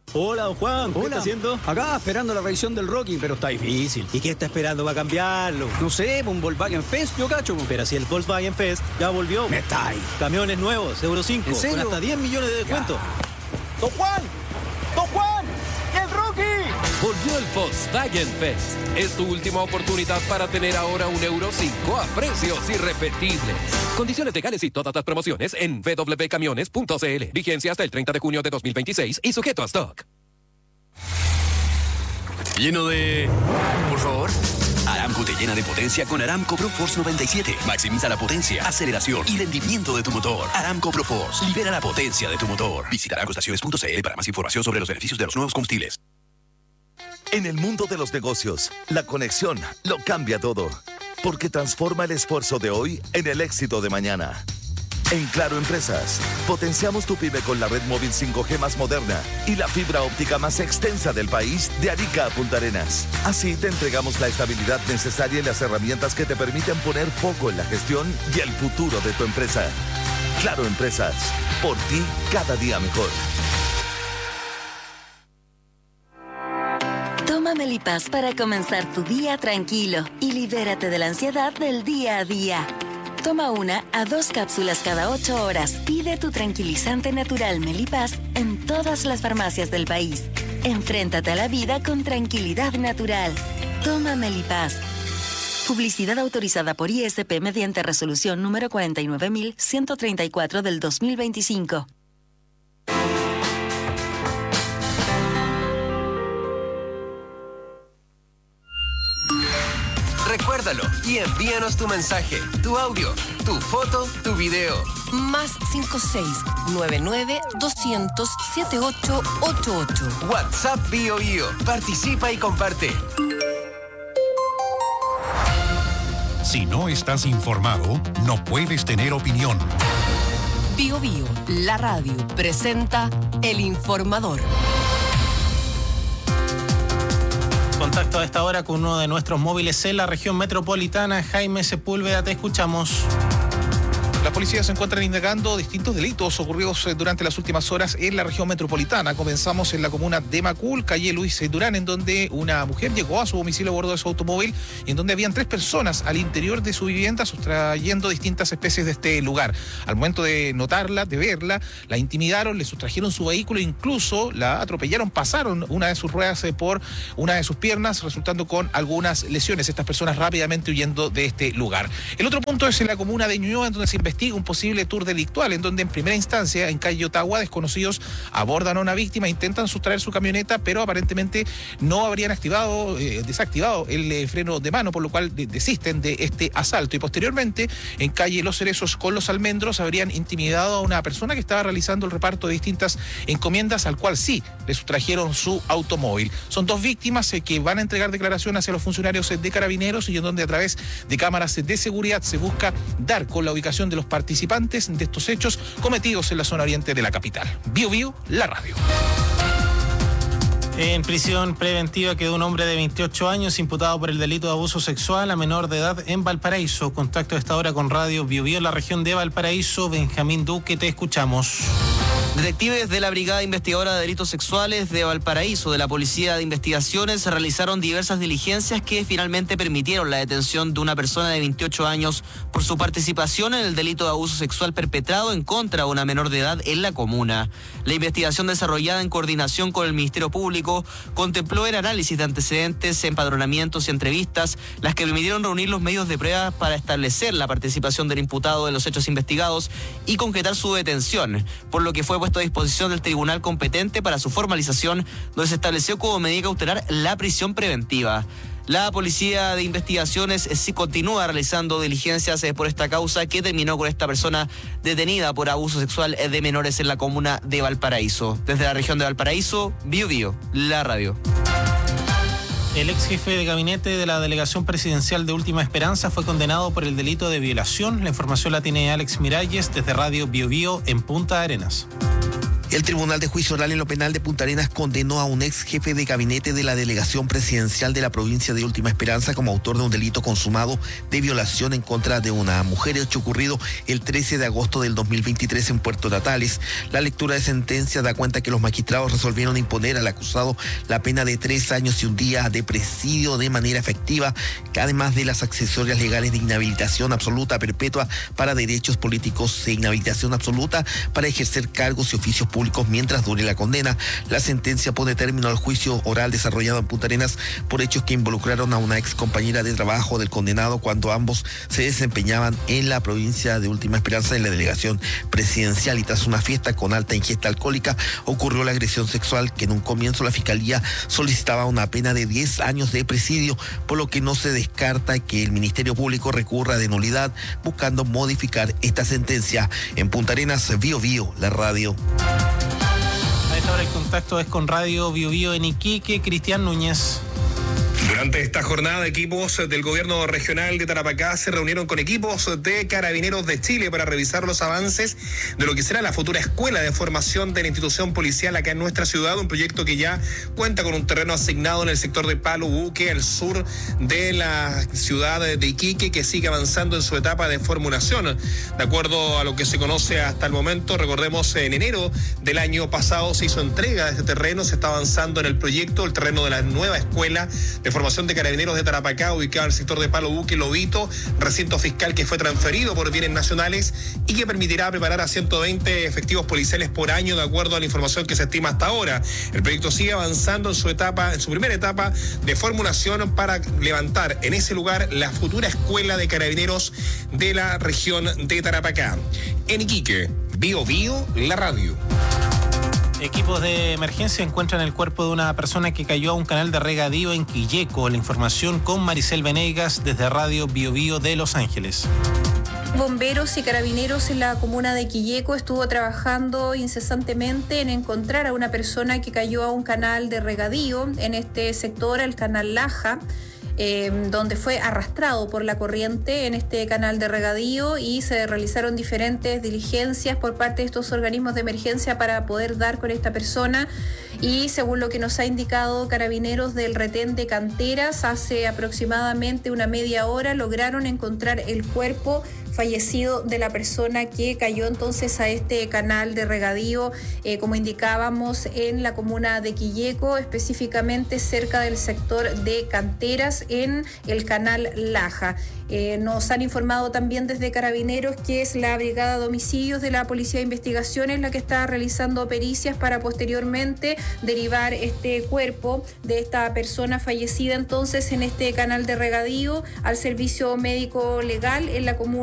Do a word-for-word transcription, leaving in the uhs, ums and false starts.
Hola, don Juan. ¿Qué Hola. está haciendo? Acá esperando la revisión del Rocky, pero está difícil. ¿Y qué está esperando para cambiarlo? No sé, un Volkswagen Fest, yo cacho. Pero si el Volkswagen Fest ya volvió. Me está ahí. Camiones nuevos, Euro cinco, ¿En serio? con hasta diez millones de descuento. ¡Don Juan! ¡Don Juan! ¡Y el Rocky! Volvió el Volkswagen Fest. Es tu última oportunidad para tener ahora un Euro cinco a precios irrepetibles. Condiciones legales y todas las promociones en w w w punto camiones punto c l. Vigencia hasta el treinta de junio de dos mil veintiséis y sujeto a stock. Lleno de... Por favor. Aramco te llena de potencia con Aramco ProForce noventa y siete. Maximiza la potencia, aceleración y rendimiento de tu motor. Aramco ProForce. Libera la potencia de tu motor. Visita aramco estaciones punto c l para más información sobre los beneficios de los nuevos combustibles. En el mundo de los negocios, la conexión lo cambia todo. Porque transforma el esfuerzo de hoy en el éxito de mañana. En Claro Empresas, potenciamos tu pyme con la red móvil cinco G más moderna y la fibra óptica más extensa del país de Arica a Punta Arenas. Así te entregamos la estabilidad necesaria y las herramientas que te permiten poner foco en la gestión y el futuro de tu empresa. Claro Empresas, por ti cada día mejor. Toma Melipaz para comenzar tu día tranquilo y libérate de la ansiedad del día a día. Toma una a dos cápsulas cada ocho horas. Pide tu tranquilizante natural Melipaz en todas las farmacias del país. Enfréntate a la vida con tranquilidad natural. Toma Melipaz. Publicidad autorizada por I S P mediante resolución número cuarenta y nueve mil ciento treinta y cuatro del dos mil veinticinco. Recuérdalo y envíanos tu mensaje, tu audio, tu foto, tu video. Más cinco seis nueve nueve dos cero cero siete ocho ocho ocho. WhatsApp Bio Bio. Participa y comparte. Si no estás informado, no puedes tener opinión. Bio Bio, la radio, presenta El Informador. Contacto a esta hora con uno de nuestros móviles en la región metropolitana. Jaime Sepúlveda, te escuchamos. Las policías se encuentran indagando distintos delitos ocurridos durante las últimas horas en la región metropolitana. Comenzamos en la comuna de Macul, calle Luis Durán, en donde una mujer llegó a su domicilio a bordo de su automóvil y en donde habían tres personas al interior de su vivienda sustrayendo distintas especies de este lugar. Al momento de notarla, de verla, la intimidaron, le sustrajeron su vehículo e incluso la atropellaron, pasaron una de sus ruedas por una de sus piernas, resultando con algunas lesiones. Estas personas rápidamente huyendo de este lugar. El otro punto es en la comuna de Ñuñoa, en donde se investiga un posible tour delictual, en donde en primera instancia en calle Ottawa desconocidos abordan a una víctima, intentan sustraer su camioneta, pero aparentemente no habrían activado, eh, desactivado el eh, freno de mano, por lo cual de- desisten de este asalto. Y posteriormente en calle Los Cerezos con Los Almendros habrían intimidado a una persona que estaba realizando el reparto de distintas encomiendas, al cual sí le sustrajeron su automóvil. Son dos víctimas eh, que van a entregar declaración hacia los funcionarios eh, de Carabineros y en donde a través de cámaras de seguridad se busca dar con la ubicación de los participantes de estos hechos cometidos en la zona oriente de la capital. Bio Bio, la radio. En prisión preventiva quedó un hombre de veintiocho años imputado por el delito de abuso sexual a menor de edad en Valparaíso. Contacto a esta hora con Radio Bio Bio en la región de Valparaíso. Benjamín Duque, te escuchamos. Detectives de la Brigada Investigadora de Delitos Sexuales de Valparaíso, de la Policía de Investigaciones, realizaron diversas diligencias que finalmente permitieron la detención de una persona de veintiocho años por su participación en el delito de abuso sexual perpetrado en contra de una menor de edad en la comuna. La investigación desarrollada en coordinación con el Ministerio Público contempló el análisis de antecedentes, empadronamientos y entrevistas, las que permitieron reunir los medios de prueba para establecer la participación del imputado en los hechos investigados y concretar su detención, por lo que fue puesto a disposición del tribunal competente para su formalización, donde se estableció como medida cautelar la prisión preventiva. La Policía de Investigaciones eh, sí continúa realizando diligencias eh, por esta causa que terminó con esta persona detenida por abuso sexual eh, de menores en la comuna de Valparaíso. Desde la región de Valparaíso, Bio Bio, la radio. El ex jefe de gabinete de la delegación presidencial de Última Esperanza fue condenado por el delito de violación. La información la tiene Alex Miralles desde Radio Bio Bio en Punta Arenas. El Tribunal de Juicio Oral en lo Penal de Punta Arenas condenó a un ex jefe de gabinete de la delegación presidencial de la provincia de Última Esperanza como autor de un delito consumado de violación en contra de una mujer, hecho ocurrido el trece de agosto del dos mil veintitrés en Puerto Natales. La lectura de sentencia da cuenta que los magistrados resolvieron imponer al acusado la pena de tres años y un día de presidio de manera efectiva, además de las accesorias legales de inhabilitación absoluta perpetua para derechos políticos e inhabilitación absoluta para ejercer cargos y oficios públicos mientras dure la condena. La sentencia pone término al juicio oral desarrollado en Punta Arenas por hechos que involucraron a una ex compañera de trabajo del condenado cuando ambos se desempeñaban en la provincia de Última Esperanza en la delegación presidencial, y tras una fiesta con alta ingesta alcohólica ocurrió la agresión sexual, que en un comienzo la fiscalía solicitaba una pena de diez años de presidio, por lo que no se descarta que el Ministerio Público recurra de nulidad buscando modificar esta sentencia. En Punta Arenas, Bio Bio, la radio. A esta hora el contacto es con Radio Bio Bio en Iquique. Cristian Núñez. Durante esta jornada, equipos del gobierno regional de Tarapacá se reunieron con equipos de Carabineros de Chile para revisar los avances de lo que será la futura escuela de formación de la institución policial acá en nuestra ciudad, un proyecto que ya cuenta con un terreno asignado en el sector de Palo Buque, al sur de la ciudad de Iquique, que sigue avanzando en su etapa de formulación. De acuerdo a lo que se conoce hasta el momento, recordemos, en enero del año pasado se hizo entrega de este terreno, se está avanzando en el proyecto, el terreno de la nueva escuela de formación de Carabineros de Tarapacá, ubicado en el sector de Palo Buque, Lobito, recinto fiscal que fue transferido por bienes nacionales y que permitirá preparar a ciento veinte efectivos policiales por año, de acuerdo a la información que se estima hasta ahora. El proyecto sigue avanzando en su etapa, en su primera etapa de formulación para levantar en ese lugar la futura escuela de Carabineros de la región de Tarapacá. En Iquique, Bio Bio, la radio. Equipos de emergencia encuentran el cuerpo de una persona que cayó a un canal de regadío en Quilleco. La información con Maricel Venegas desde Radio Bio Bio de Los Ángeles. Bomberos y carabineros en la comuna de Quilleco estuvo trabajando incesantemente en encontrar a una persona que cayó a un canal de regadío en este sector, el canal Laja, Eh, donde fue arrastrado por la corriente en este canal de regadío, y se realizaron diferentes diligencias por parte de estos organismos de emergencia para poder dar con esta persona. Y según lo que nos ha indicado Carabineros del retén de Canteras, hace aproximadamente una media hora lograron encontrar el cuerpo fallecido de la persona que cayó entonces a este canal de regadío, eh, como indicábamos, en la comuna de Quilleco, específicamente cerca del sector de Canteras, en el canal Laja. Eh, nos han informado también desde Carabineros que es la Brigada de Homicidios de la Policía de Investigaciones la que está realizando pericias para posteriormente derivar este cuerpo de esta persona fallecida entonces en este canal de regadío al servicio médico legal en la comuna